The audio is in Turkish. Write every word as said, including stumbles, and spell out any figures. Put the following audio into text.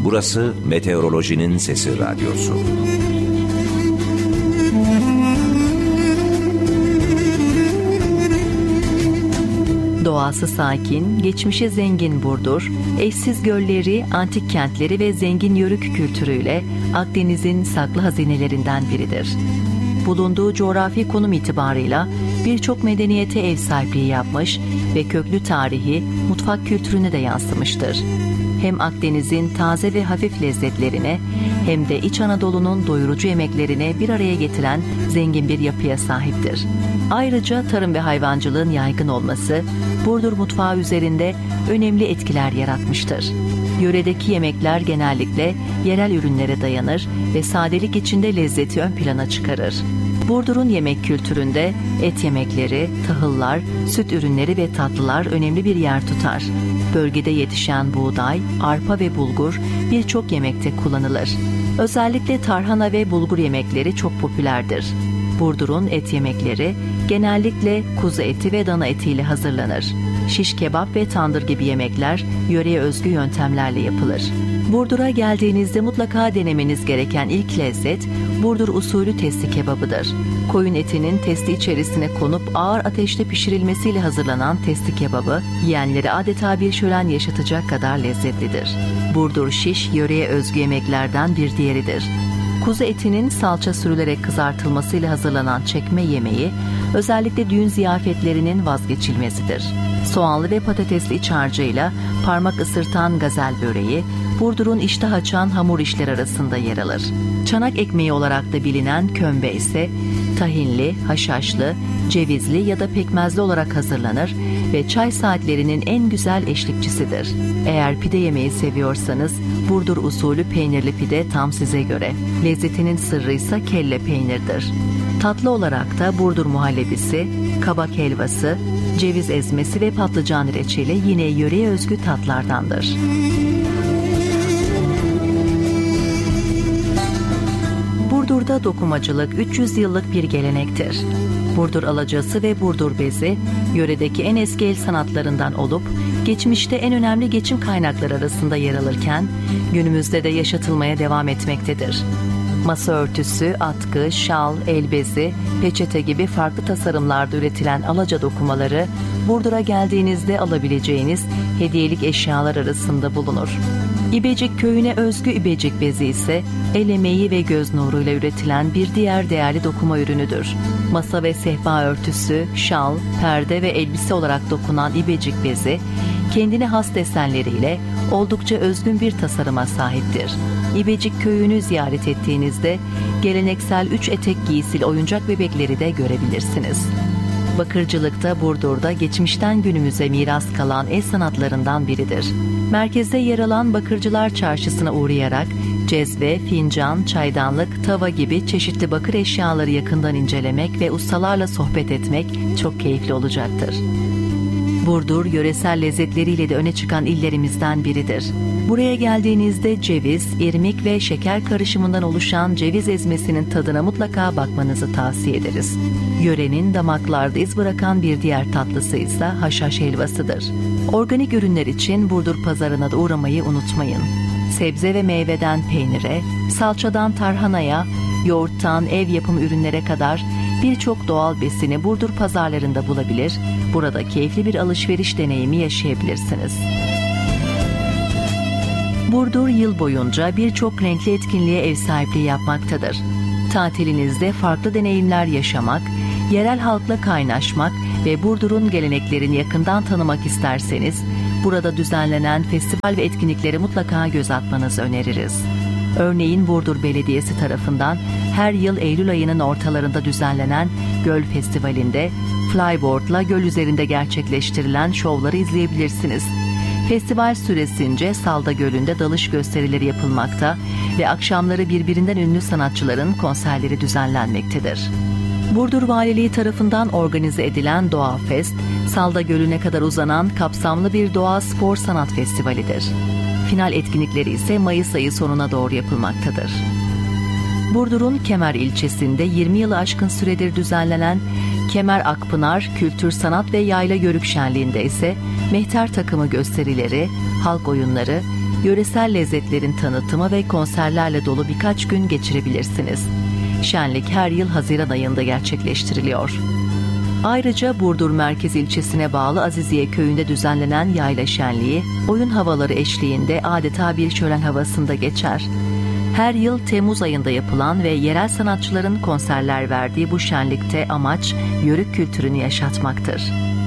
Burası Meteorolojinin Sesi Radyosu. Doğası sakin, geçmişi zengin Burdur, eşsiz gölleri, antik kentleri ve zengin yörük kültürüyle Akdeniz'in saklı hazinelerinden biridir. Bulunduğu coğrafi konum itibarıyla birçok medeniyete ev sahipliği yapmış ve köklü tarihi, mutfak kültürüne de yansımıştır. Hem Akdeniz'in taze ve hafif lezzetlerine hem de İç Anadolu'nun doyurucu yemeklerine bir araya getiren zengin bir yapıya sahiptir. Ayrıca tarım ve hayvancılığın yaygın olması Burdur mutfağı üzerinde önemli etkiler yaratmıştır. Yöredeki yemekler genellikle yerel ürünlere dayanır ve sadelik içinde lezzeti ön plana çıkarır. Burdur'un yemek kültüründe et yemekleri, tahıllar, süt ürünleri ve tatlılar önemli bir yer tutar. Bölgede yetişen buğday, arpa ve bulgur birçok yemekte kullanılır. Özellikle tarhana ve bulgur yemekleri çok popülerdir. Burdur'un et yemekleri genellikle kuzu eti ve dana etiyle hazırlanır. Şiş kebap ve tandır gibi yemekler yöreye özgü yöntemlerle yapılır. Burdur'a geldiğinizde mutlaka denemeniz gereken ilk lezzet Burdur usulü testi kebabıdır. Koyun etinin testi içerisine konup ağır ateşte pişirilmesiyle hazırlanan testi kebabı yiyenleri adeta bir şölen yaşatacak kadar lezzetlidir. Burdur şiş yöreye özgü yemeklerden bir diğeridir. Kuzu etinin salça sürülerek kızartılmasıyla hazırlanan çekme yemeği özellikle düğün ziyafetlerinin vazgeçilmezidir. Soğanlı ve patatesli iç harcıyla parmak ısırtan gazel böreği, Burdur'un iştah açan hamur işleri arasında yer alır. Çanak ekmeği olarak da bilinen kömbe ise tahinli, haşhaşlı, cevizli ya da pekmezli olarak hazırlanır ve çay saatlerinin en güzel eşlikçisidir. Eğer pide yemeği seviyorsanız Burdur usulü peynirli pide tam size göre. Lezzetinin sırrı ise kelle peynirdir. Tatlı olarak da Burdur muhallebisi, kabak helvası, ceviz ezmesi ve patlıcan reçeli yine yöreye özgü tatlardandır. Burdur'da dokumacılık üç yüz yıllık bir gelenektir. Burdur alacası ve Burdur bezi, yöredeki en eski el sanatlarından olup, geçmişte en önemli geçim kaynakları arasında yer alırken, günümüzde de yaşatılmaya devam etmektedir. Masa örtüsü, atkı, şal, el bezi, peçete gibi farklı tasarımlarda üretilen alaca dokumaları, Burdur'a geldiğinizde alabileceğiniz hediyelik eşyalar arasında bulunur. İbecik köyüne özgü İbecik bezi ise el emeği ve göz nuruyla üretilen bir diğer değerli dokuma ürünüdür. Masa ve sehpa örtüsü, şal, perde ve elbise olarak dokunan İbecik bezi, kendine has desenleriyle oldukça özgün bir tasarıma sahiptir. İbecik köyünü ziyaret ettiğinizde geleneksel üç etek giysili oyuncak bebekleri de görebilirsiniz. Bakırcılıkta Burdur'da geçmişten günümüze miras kalan el sanatlarından biridir. Merkezde yer alan Bakırcılar Çarşısı'na uğrayarak cezve, fincan, çaydanlık, tava gibi çeşitli bakır eşyaları yakından incelemek ve ustalarla sohbet etmek çok keyifli olacaktır. Burdur, yöresel lezzetleriyle de öne çıkan illerimizden biridir. Buraya geldiğinizde ceviz, irmik ve şeker karışımından oluşan ceviz ezmesinin tadına mutlaka bakmanızı tavsiye ederiz. Yörenin damaklarda iz bırakan bir diğer tatlısı ise haşhaş helvasıdır. Organik ürünler için Burdur pazarına da uğramayı unutmayın. Sebze ve meyveden peynire, salçadan tarhanaya, yoğurttan ev yapımı ürünlere kadar birçok doğal besini Burdur pazarlarında bulabilir, burada keyifli bir alışveriş deneyimi yaşayabilirsiniz. Burdur yıl boyunca birçok renkli etkinliğe ev sahipliği yapmaktadır. Tatilinizde farklı deneyimler yaşamak, yerel halkla kaynaşmak ve Burdur'un geleneklerini yakından tanımak isterseniz, burada düzenlenen festival ve etkinliklere mutlaka göz atmanızı öneririz. Örneğin Burdur Belediyesi tarafından her yıl Eylül ayının ortalarında düzenlenen Göl Festivali'nde flyboard'la göl üzerinde gerçekleştirilen şovları izleyebilirsiniz. Festival süresince Salda Gölü'nde dalış gösterileri yapılmakta ve akşamları birbirinden ünlü sanatçıların konserleri düzenlenmektedir. Burdur Valiliği tarafından organize edilen Doğa Fest, Salda Gölü'ne kadar uzanan kapsamlı bir doğa spor sanat festivalidir. Final etkinlikleri ise Mayıs ayı sonuna doğru yapılmaktadır. Burdur'un Kemer ilçesinde yirmi yılı aşkın süredir düzenlenen Kemer Akpınar Kültür Sanat ve Yayla Yörük Şenliği'nde ise mehter takımı gösterileri, halk oyunları yöresel lezzetlerin tanıtımı ve konserlerle dolu birkaç gün geçirebilirsiniz. Şenlik her yıl Haziran ayında gerçekleştiriliyor. Ayrıca Burdur Merkez ilçesine bağlı Aziziye köyünde düzenlenen yayla şenliği, oyun havaları eşliğinde adeta bir şölen havasında geçer. Her yıl Temmuz ayında yapılan ve yerel sanatçıların konserler verdiği bu şenlikte amaç yörük kültürünü yaşatmaktır.